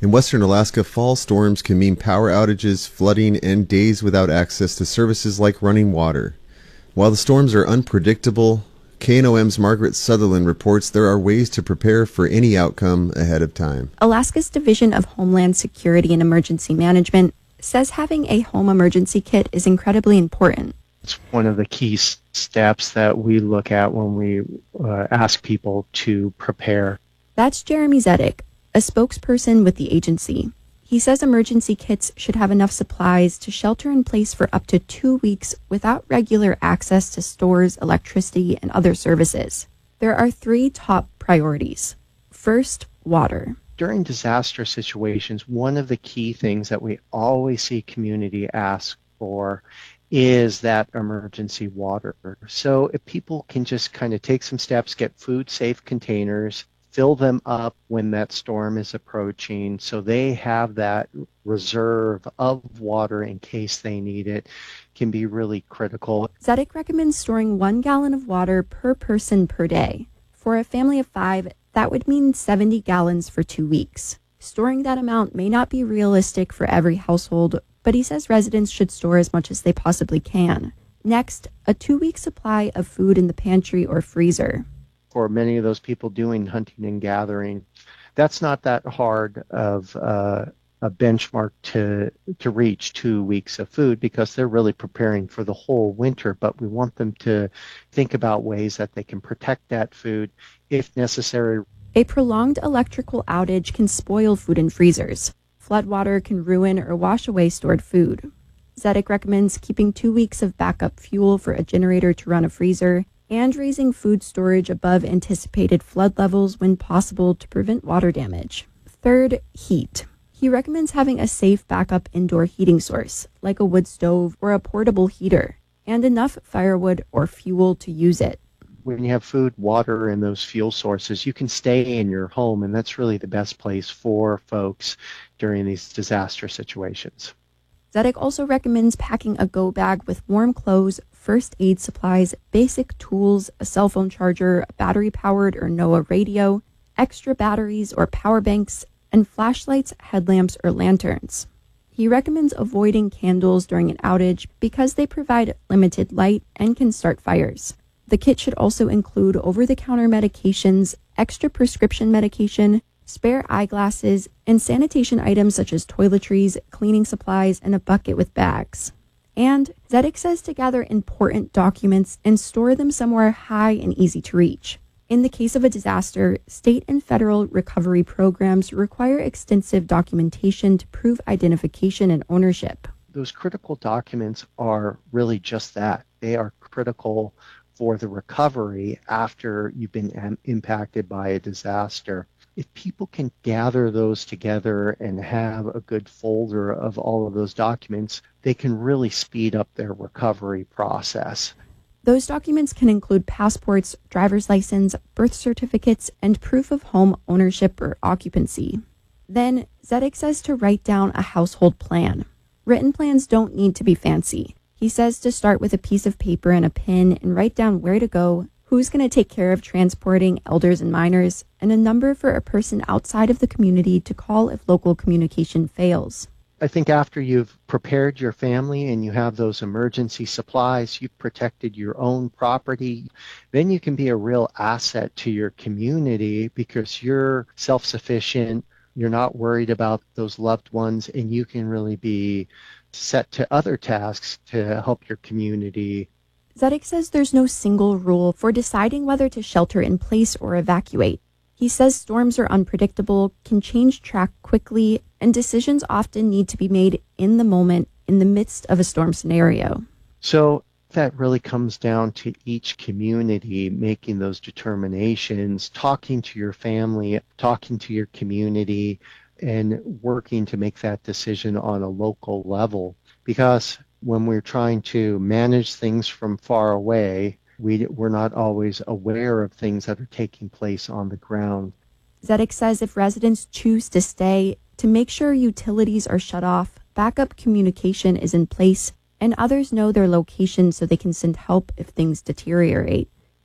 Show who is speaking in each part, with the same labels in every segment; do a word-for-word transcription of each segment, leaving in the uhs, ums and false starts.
Speaker 1: In western Alaska, fall storms can mean power outages, flooding, and days without access to services like running water. While the storms are unpredictable, K N O M's Margaret Sutherland reports there are ways to prepare for any outcome ahead of time.
Speaker 2: Alaska's Division of Homeland Security and Emergency Management says having a home emergency kit is incredibly important.
Speaker 3: It's one of the key steps that we look at when we uh, ask people to prepare.
Speaker 2: That's Jeremy Zedek, a spokesperson with the agency. He says emergency kits should have enough supplies to shelter in place for up to two weeks without regular access to stores, electricity, and other services. There are three top priorities. First, water.
Speaker 3: During disaster situations, one of the key things that we always see community ask for is that emergency water. So if people can just kind of take some steps, get food-safe containers, fill them up when that storm is approaching so they have that reserve of water in case they need it, can be really critical.
Speaker 2: Zedek recommends storing one gallon of water per person per day. For a family of five, that would mean seventy gallons for two weeks. Storing that amount may not be realistic for every household, but he says residents should store as much as they possibly can. Next, a two-week supply of food in the pantry or freezer.
Speaker 3: For many of those people doing hunting and gathering, that's not that hard of uh, a benchmark to to reach two weeks of food because they're really preparing for the whole winter, but we want them to think about ways that they can protect that food if necessary.
Speaker 2: A prolonged electrical outage can spoil food in freezers. Floodwater can ruin or wash away stored food. Zedek recommends keeping two weeks of backup fuel for a generator to run a freezer and raising food storage above anticipated flood levels when possible to prevent water damage. Third, heat. He recommends having a safe backup indoor heating source, like a wood stove or a portable heater, and enough firewood or fuel to use it.
Speaker 3: When you have food, water, and those fuel sources, you can stay in your home, and that's really the best place for folks during these disaster situations.
Speaker 2: Zedek also recommends packing a go bag with warm clothes, first aid supplies, basic tools, a cell phone charger, a battery-powered or NOAA radio, extra batteries or power banks, and flashlights, headlamps, or lanterns. He recommends avoiding candles during an outage because they provide limited light and can start fires. The kit should also include over-the-counter medications, extra prescription medication, spare eyeglasses, and sanitation items such as toiletries, cleaning supplies, and a bucket with bags. And Zedek says to gather important documents and store them somewhere high and easy to reach. In the case of a disaster, state and federal recovery programs require extensive documentation to prove identification and ownership.
Speaker 3: Those critical documents are really just that. They are critical for the recovery after you've been am- impacted by a disaster. If people can gather those together and have a good folder of all of those documents, they can really speed up their recovery process.
Speaker 2: Those documents can include passports, driver's license, birth certificates, and proof of home ownership or occupancy. Then, Zedek says to write down a household plan. Written plans don't need to be fancy. He says to start with a piece of paper and a pen and write down where to go, who's going to take care of transporting elders and minors, and a number for a person outside of the community to call if local communication fails.
Speaker 3: I think after you've prepared your family and you have those emergency supplies, you've protected your own property, then you can be a real asset to your community because you're self-sufficient, you're not worried about those loved ones, and you can really be set to other tasks to help your community.
Speaker 2: Zedek says there's no single rule for deciding whether to shelter in place or evacuate. He says storms are unpredictable, can change track quickly, and decisions often need to be made in the moment in the midst of a storm scenario.
Speaker 3: So that really comes down to each community making those determinations, talking to your family, talking to your community, and working to make that decision on a local level. Because when we're trying to manage things from far away, we, we're not always aware of things that are taking place on the ground.
Speaker 2: Zedek says if residents choose to stay, to make sure utilities are shut off, backup communication is in place, and others know their location so they can send help if things deteriorate.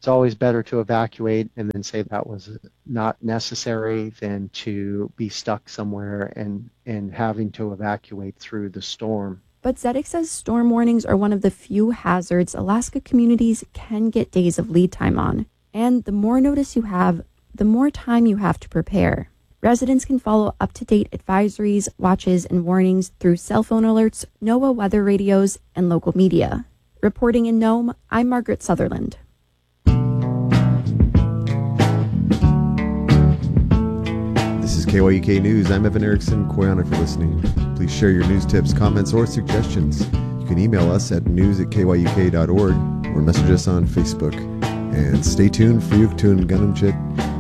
Speaker 3: it's always better to evacuate and then say that was not necessary than to be stuck somewhere and, and having to evacuate through the storm.
Speaker 2: But Zedek says storm warnings are one of the few hazards Alaska communities can get days of lead time on. And the more notice you have, the more time you have to prepare. Residents can follow up-to-date advisories, watches, and warnings through cell phone alerts, NOAA weather radios, and local media. Reporting in Nome, I'm Margaret Sutherland.
Speaker 1: This is K Y U K News. I'm Evan Erickson. Koyana for listening. Please share your news tips, comments, or suggestions. You can email us at news at k y u k dot org or message us on Facebook. And stay tuned for Yuktun Gunumchit